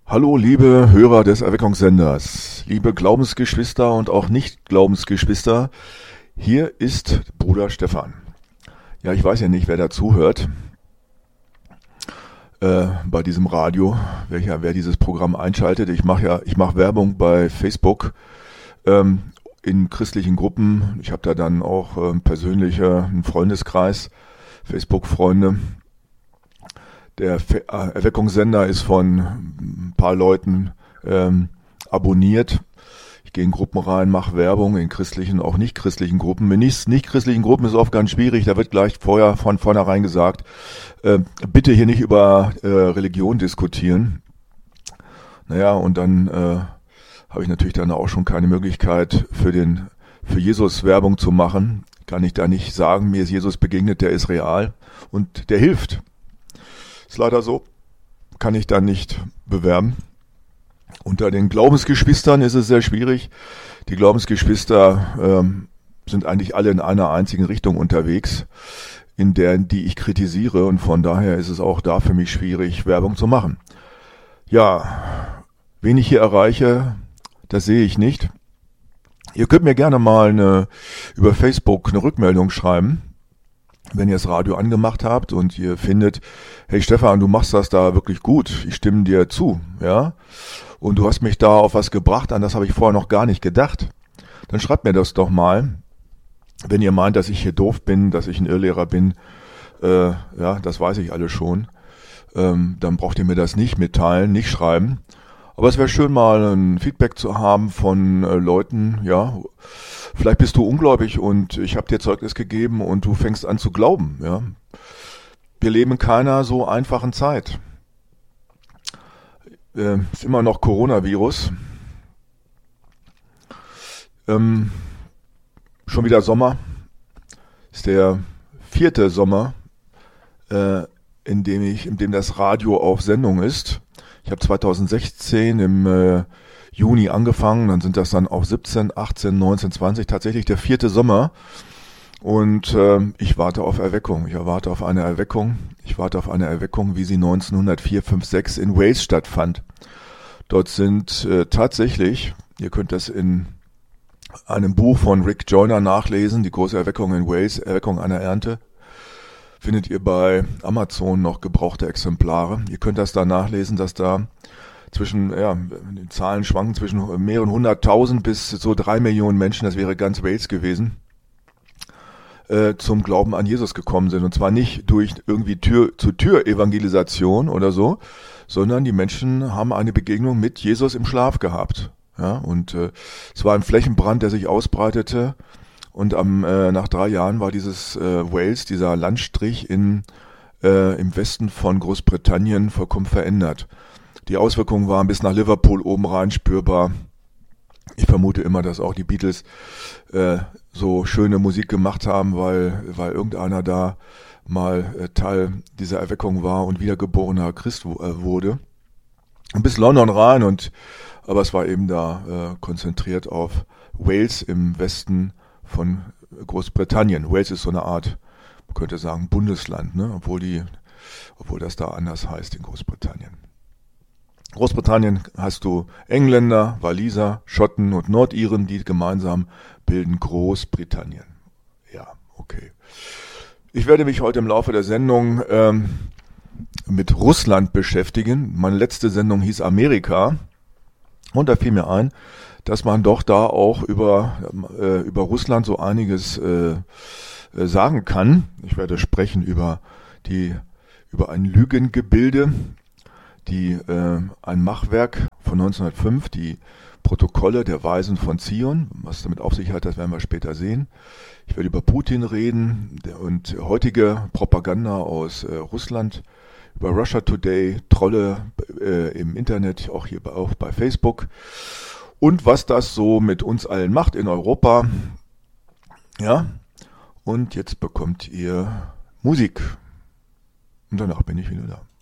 Hallo liebe Hörer des Erweckungssenders, liebe Glaubensgeschwister und auch Nicht-Glaubensgeschwister, hier ist Bruder Stefan. Ja, ich weiß ja nicht, wer da zuhört bei diesem Radio, wer dieses Programm einschaltet. Ich mache Werbung bei Facebook in christlichen Gruppen. Ich habe da dann auch einen Freundeskreis, Facebook-Freunde. Der Erweckungssender ist von ein paar Leuten abonniert. Ich gehe in Gruppen rein, mache Werbung in christlichen, auch nicht christlichen Gruppen. In nicht christlichen Gruppen ist es oft ganz schwierig. Da wird gleich von vornherein gesagt, bitte hier nicht über Religion diskutieren. Naja, und dann habe ich natürlich dann auch schon keine Möglichkeit für Jesus Werbung zu machen. Kann ich da nicht sagen, mir ist Jesus begegnet, der ist real und der hilft. Ist leider so, kann ich da nicht bewerben. Unter den Glaubensgeschwistern ist es sehr schwierig. Die Glaubensgeschwister sind eigentlich alle in einer einzigen Richtung unterwegs, die ich kritisiere, und von daher ist es auch da für mich schwierig, Werbung zu machen. Ja, wen ich hier erreiche, das sehe ich nicht. Ihr könnt mir gerne mal über Facebook eine Rückmeldung schreiben, wenn ihr das Radio angemacht habt und ihr findet, hey Stefan, du machst das da wirklich gut, ich stimme dir zu, ja, und du hast mich da auf was gebracht, an das habe ich vorher noch gar nicht gedacht, dann schreibt mir das doch mal. Wenn ihr meint, dass ich hier doof bin, dass ich ein Irrlehrer bin, ja, das weiß ich alles schon, dann braucht ihr mir das nicht mitteilen, nicht schreiben. Aber es wäre schön, mal ein Feedback zu haben von Leuten, ja, vielleicht bist du ungläubig und ich habe dir Zeugnis gegeben und du fängst an zu glauben, ja. Wir leben in keiner so einfachen Zeit. Ist immer noch Coronavirus. Schon wieder Sommer. Ist der 4. Sommer, in dem das Radio auf Sendung ist. Ich habe 2016 im Juni angefangen, dann sind das dann auch 17, 18, 19, 20, tatsächlich der 4. Sommer. Und ich warte auf Erweckung. Ich warte auf eine Erweckung, wie sie 1904, 5, 6 in Wales stattfand. Dort sind tatsächlich, ihr könnt das in einem Buch von Rick Joyner nachlesen, die große Erweckung in Wales, Erweckung einer Ernte, findet ihr bei Amazon noch gebrauchte Exemplare. Ihr könnt das da nachlesen, dass da die Zahlen schwanken zwischen mehreren 100.000 bis so 3 Millionen Menschen, das wäre ganz Wales gewesen, zum Glauben an Jesus gekommen sind. Und zwar nicht durch irgendwie Tür-zu-Tür-Evangelisation oder so, sondern die Menschen haben eine Begegnung mit Jesus im Schlaf gehabt. Ja, und es war ein Flächenbrand, der sich ausbreitete. Und nach 3 Jahren war dieses Wales, dieser Landstrich im Westen von Großbritannien, vollkommen verändert. Die Auswirkungen waren bis nach Liverpool oben rein spürbar. Ich vermute immer, dass auch die Beatles so schöne Musik gemacht haben, weil irgendeiner da mal Teil dieser Erweckung war und wiedergeborener Christ wurde. Und bis London rein, aber es war eben da konzentriert auf Wales im Westen von Großbritannien. Wales ist so eine Art, man könnte sagen, Bundesland, ne? Obwohl das da anders heißt in Großbritannien. Großbritannien hast du Engländer, Waliser, Schotten und Nordiren, die gemeinsam bilden Großbritannien. Ja, okay. Ich werde mich heute im Laufe der Sendung mit Russland beschäftigen. Meine letzte Sendung hieß Amerika und da fiel mir ein, dass man doch da auch über Russland so einiges sagen kann. Ich werde sprechen über ein Lügengebilde, ein Machwerk von 1905, die Protokolle der Weisen von Zion. Was damit auf sich hat, das werden wir später sehen. Ich werde über Putin reden und heutige Propaganda aus Russland, über Russia Today, Trolle im Internet, auch bei Facebook. Und was das so mit uns allen macht in Europa. Ja, und jetzt bekommt ihr Musik. Und danach bin ich wieder da.